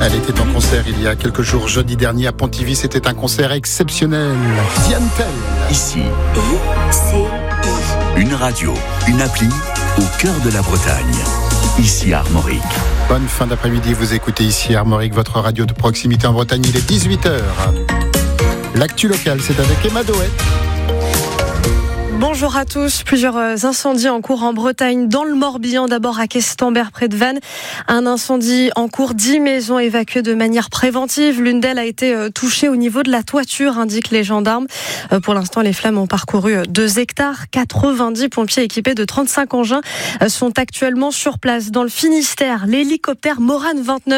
Elle était en concert il y a quelques jours, jeudi dernier à Pontivy. C'était un concert exceptionnel. Diane Tell. Ici, une radio, une appli au cœur de la Bretagne. Ici Armorique. Bonne fin d'après-midi, vous écoutez ici Armorique, votre radio de proximité en Bretagne. Il est 18h. L'actu locale, c'est avec Emma Doet. Bonjour à tous. Plusieurs incendies en cours en Bretagne, dans le Morbihan, d'abord à Questembert près de Vannes. Un incendie en cours, 10 maisons évacuées de manière préventive. L'une d'elles a été touchée au niveau de la toiture, indiquent les gendarmes. Pour l'instant, les flammes ont parcouru 2 hectares. 90 pompiers équipés de 35 engins sont actuellement sur place. Dans le Finistère, l'hélicoptère Morane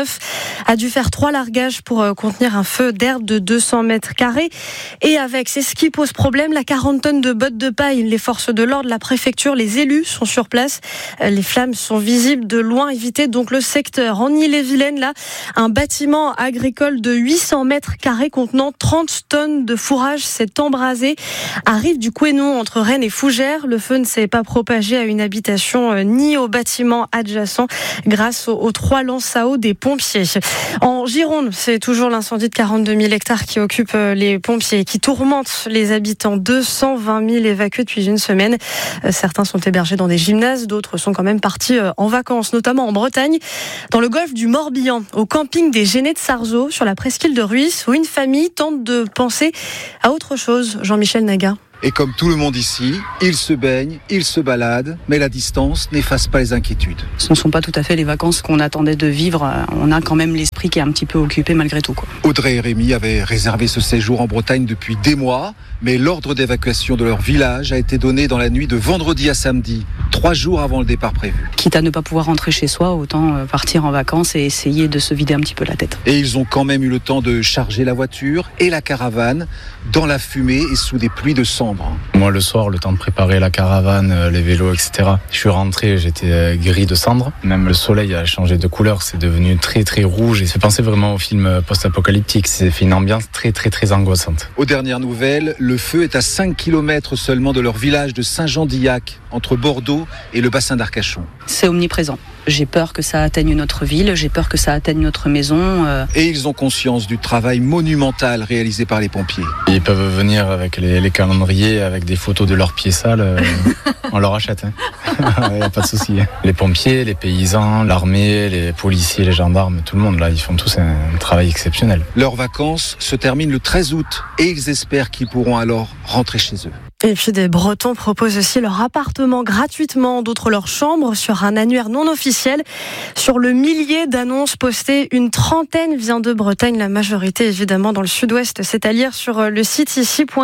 29 a dû faire 3 largages pour contenir un feu d'herbe de 200 mètres carrés. Et avec, c'est ce qui pose problème, la 40 tonnes de bottes de paille. Les forces de l'ordre, la préfecture, les élus sont sur place. Les flammes sont visibles de loin. Évitez donc le secteur. En Ille-et-Vilaine, là, un bâtiment agricole de 800 mètres carrés contenant 30 tonnes de fourrage s'est embrasé. Arrive du Couesnon entre Rennes et Fougères. Le feu ne s'est pas propagé à une habitation ni au bâtiment adjacent grâce aux 3 lances à eau des pompiers. En Gironde, c'est toujours l'incendie de 42 000 hectares qui occupe les pompiers, qui tourmente les habitants. 220 000 évacués depuis une semaine. Certains sont hébergés dans des gymnases, d'autres sont quand même partis en vacances, notamment en Bretagne, dans le golfe du Morbihan, au camping des Génets de Sarzeau, sur la presqu'île de Ruisse, où une famille tente de penser à autre chose. Jean-Michel Naga. Et comme tout le monde ici, ils se baignent, ils se baladent, mais la distance n'efface pas les inquiétudes. Ce ne sont pas tout à fait les vacances qu'on attendait de vivre. On a quand même l'esprit qui est un petit peu occupé malgré tout, quoi. Audrey et Rémi avaient réservé ce séjour en Bretagne depuis des mois, mais l'ordre d'évacuation de leur village a été donné dans la nuit de vendredi à samedi, 3 jours avant le départ prévu. Quitte à ne pas pouvoir rentrer chez soi, autant partir en vacances et essayer de se vider un petit peu la tête. Et ils ont quand même eu le temps de charger la voiture et la caravane dans la fumée et sous des pluies de cendres. Moi, le soir, le temps de préparer la caravane, les vélos, etc. Je suis rentré, j'étais gris de cendres. Même le soleil a changé de couleur, c'est devenu très très rouge. Et ça fait penser vraiment au film post-apocalyptique. C'est fait une ambiance très très très angoissante. Aux dernières nouvelles, le feu est à 5 km seulement de leur village de Saint-Jean-d'Illac, entre Bordeaux et le bassin d'Arcachon. C'est omniprésent. J'ai peur que ça atteigne notre ville, j'ai peur que ça atteigne notre maison. Et ils ont conscience du travail monumental réalisé par les pompiers. Ils peuvent venir avec les calendriers, avec des photos de leurs pieds sales. On leur achète. Il n'y a pas de souci. Les pompiers, les paysans, l'armée, les policiers, les gendarmes, tout le monde, là, ils font tous un travail exceptionnel. Leurs vacances se terminent le 13 août et ils espèrent qu'ils pourront alors rentrer chez eux. Et puis des Bretons proposent aussi leur appartement gratuitement, d'autres leur chambre sur un annuaire non officiel. Sur le millier d'annonces postées, une trentaine vient de Bretagne, la majorité évidemment dans le sud-ouest. C'est à lire sur le site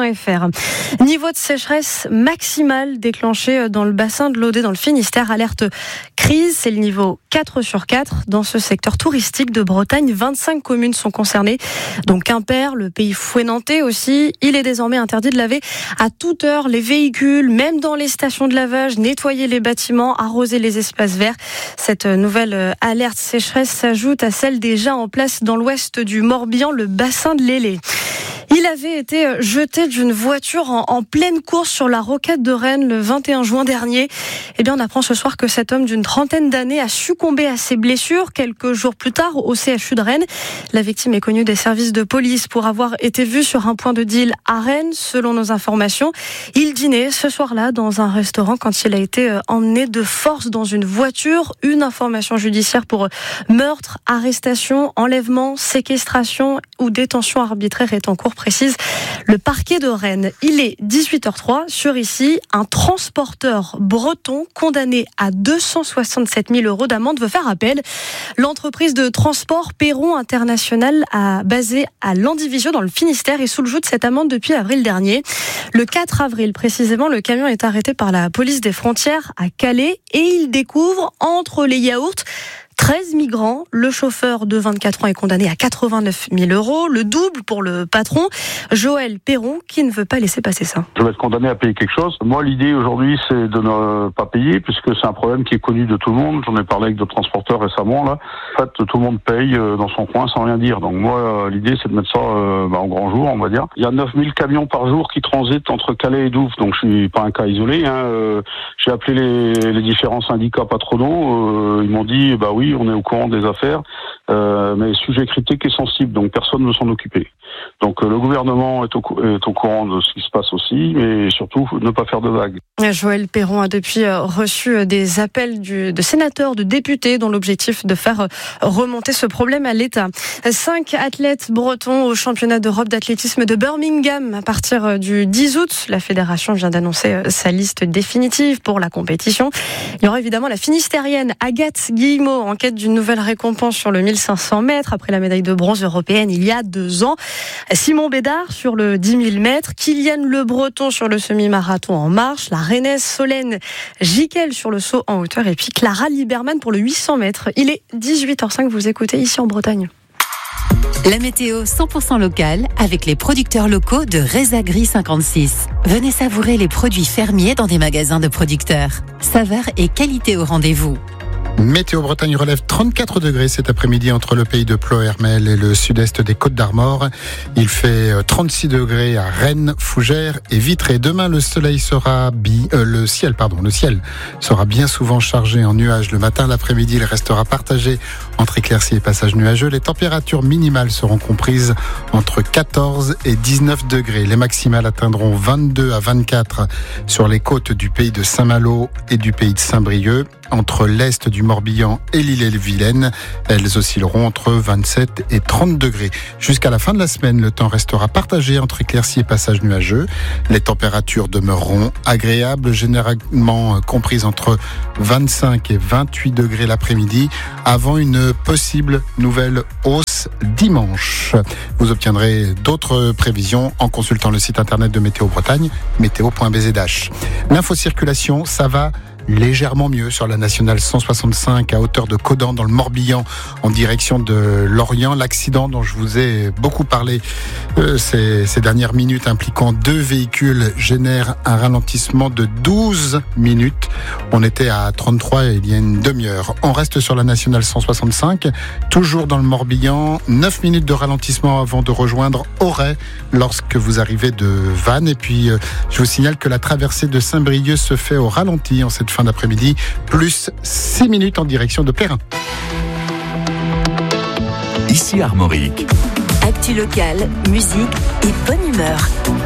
ici.fr. Niveau de sécheresse maximal déclenché dans le bassin de l'Audet dans le Finistère. Alerte crise, c'est le niveau 4 sur 4 dans ce secteur touristique de Bretagne. 25 communes sont concernées, donc Quimper, le pays fouenantais aussi. Il est désormais interdit de laver à toute heure les véhicules, même dans les stations de lavage, nettoyer les bâtiments, arroser les espaces verts. Cette nouvelle alerte sécheresse s'ajoute à celle déjà en place dans l'ouest du Morbihan, le bassin de l'Ailée. Il avait été jeté d'une voiture en pleine course sur la rocade de Rennes le 21 juin dernier. Eh bien, on apprend ce soir que cet homme d'une trentaine d'années a succombé à ses blessures quelques jours plus tard au CHU de Rennes. La victime est connue des services de police pour avoir été vue sur un point de deal à Rennes, selon nos informations. Il dînait ce soir-là dans un restaurant quand il a été emmené de force dans une voiture. Une information judiciaire pour meurtre, arrestation, enlèvement, séquestration ou détention arbitraire est en cours, précise le parquet de Rennes. Il est 18h03 sur ici. Un transporteur breton condamné à 267 000 € d'amende veut faire appel. L'entreprise de transport Perron International basée à Landivisiau dans le Finistère est sous le joug de cette amende depuis avril dernier. Le 4 avril précisément, le camion est arrêté par la police des frontières à Calais et il découvre entre les yaourts 13 migrants. Le chauffeur de 24 ans est condamné à 89 000 €, le double pour le patron, Joël Perron, qui ne veut pas laisser passer ça. Je vais être condamné à payer quelque chose. Moi, l'idée aujourd'hui, c'est de ne pas payer, puisque c'est un problème qui est connu de tout le monde. J'en ai parlé avec d'autres transporteurs récemment, là. En fait, tout le monde paye dans son coin sans rien dire. Donc moi, l'idée, c'est de mettre ça en grand jour, on va dire. Il y a 9000 camions par jour qui transitent entre Calais et Douvres, donc je suis pas un cas isolé. J'ai appelé les différents syndicats patronaux. Ils m'ont dit, oui, oui, on est au courant des affaires, mais sujet critique et sensible, donc personne ne veut s'en occuper. Donc le gouvernement est au courant de ce qui se passe aussi, mais surtout ne pas faire de vagues. Joël Perron a depuis reçu des appels de sénateurs, de députés, dont l'objectif de faire remonter ce problème à l'État. 5 athlètes bretons au championnat d'Europe d'athlétisme de Birmingham à partir du 10 août. La fédération vient d'annoncer sa liste définitive pour la compétition. Il y aura évidemment la Finistérienne Agathe Guillemot en quête d'une nouvelle récompense sur le 1500 mètres après la médaille de bronze européenne il y a 2 ans. Simon Bédard sur le 10 000 mètres, Kylian Le Breton sur le semi-marathon en marche, la rennaise Solène Giquel sur le saut en hauteur et puis Clara Liberman pour le 800 mètres. Il est 18h05, vous écoutez ici en Bretagne. La météo 100% locale avec les producteurs locaux de Resagri 56. Venez savourer les produits fermiers dans des magasins de producteurs. Saveur et qualité au rendez-vous. Météo Bretagne relève 34 degrés cet après-midi entre le pays de Ploërmel et le sud-est des Côtes d'Armor. Il fait 36 degrés à Rennes, Fougères et Vitré. Demain, le ciel sera bien souvent chargé en nuages le matin. L'après-midi, il restera partagé entre éclaircies et passages nuageux. Les températures minimales seront comprises entre 14 et 19 degrés. Les maximales atteindront 22 à 24 sur les côtes du pays de Saint-Malo et du pays de Saint-Brieuc. Entre l'est du Morbihan et l'île-et-Vilaine, elles oscilleront entre 27 et 30 degrés. Jusqu'à la fin de la semaine, le temps restera partagé entre éclaircies et passages nuageux. Les températures demeureront agréables, généralement comprises entre 25 et 28 degrés l'après-midi, avant une possible nouvelle hausse dimanche. Vous obtiendrez d'autres prévisions en consultant le site internet de Météo Bretagne, météo.bzh. L'infocirculation, ça va légèrement mieux sur la nationale 165 à hauteur de Caudan dans le Morbihan en direction de Lorient. L'accident dont je vous ai beaucoup parlé ces dernières minutes impliquant 2 véhicules génère un ralentissement de 12 minutes. On était à 33 il y a une demi-heure. On reste sur la nationale 165, toujours dans le Morbihan. 9 minutes de ralentissement avant de rejoindre Auray lorsque vous arrivez de Vannes. Et puis je vous signale que la traversée de Saint-Brieuc se fait au ralenti en cette fin d'après-midi, plus 6 minutes en direction de Plérin. Ici Armorique. Actu locale, musique et bonne humeur.